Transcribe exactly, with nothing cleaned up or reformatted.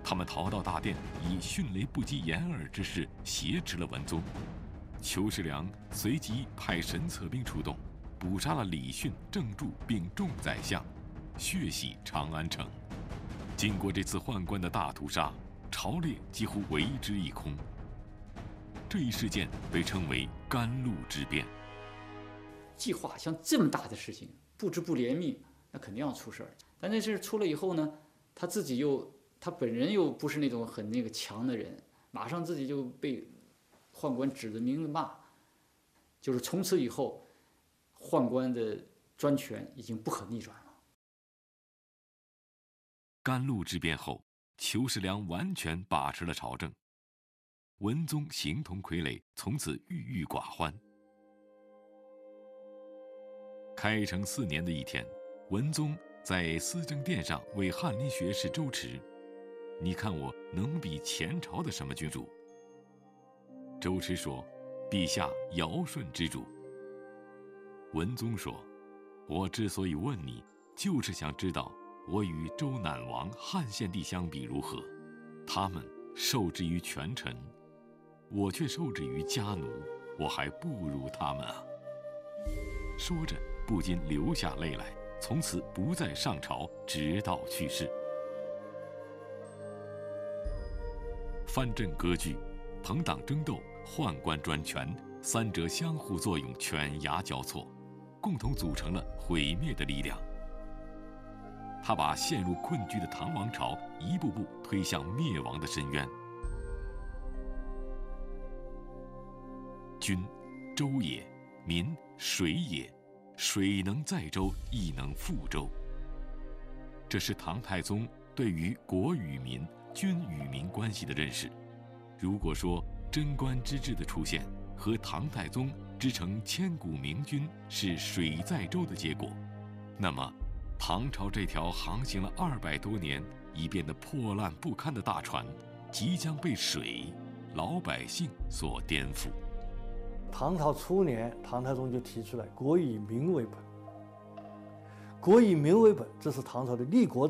他们逃到大殿，以迅雷不及掩耳之势挟持了文宗。邱世良随即派神策兵出动，捕杀了李训、郑注并众宰相，血洗长安城。经过这次宦官的大屠杀，朝列几乎为之一空。这一事件被称为甘露之变。 计划像这么大的事情，不知不怜悯，那肯定要出事儿。但这事出了以后呢，他自己又他本人又不是那种很那个强的人，马上自己就被宦官指着明骂，就是从此以后，宦官的专权已经不可逆转了。 甘露之变后，邱世良完全把持了朝政，文宗形同傀儡，从此郁郁寡欢。开成四年的一天，文宗在思政殿上为翰林学士周持：“你看我能比前朝的什么君主？”周持说：“陛下尧舜之主。”文宗说：“我之所以问你，就是想知道我与周赧王、汉献帝相比如何？他们受制于权臣，我却受制于家奴，我还不如他们啊！”说着不禁流下泪来，从此不再上朝，直到去世。藩镇割据、朋党争斗、宦官专权，三者相互作用，犬牙交错，共同组成了毁灭的力量。他把陷入困局的唐王朝一步步推向灭亡的深渊。君，周也；民，水也。水能载舟，亦能覆舟。这是唐太宗对于国与民、君与民关系的认识。如果说贞观之治的出现和唐太宗织成千古明君是水载舟的结果，那么唐朝这条航行了二百多年已变得破烂不堪的大船，即将被水、老百姓所颠覆。 唐朝初年，唐太宗就提出来“国以民为本”。国以民为本，这是唐朝的立国